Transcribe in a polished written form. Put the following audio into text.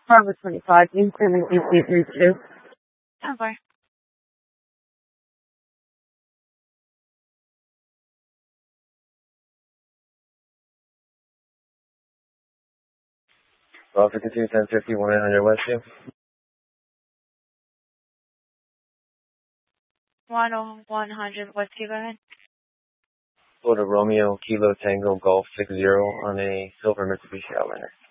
Bravo 25, incoming EC32. Okay. Bravo 52, 1050, 1800 Westview. 100 Westview, go ahead. Florida Romeo, Kilo Tango Golf 60 on a silver Mitsubishi Outlander.